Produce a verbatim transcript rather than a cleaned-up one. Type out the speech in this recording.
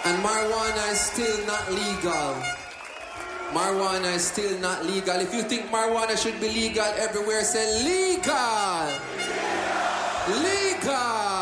And marijuana is still not legal. Marijuana is still not legal. If you think marijuana should be legal everywhere, say legal. Legal.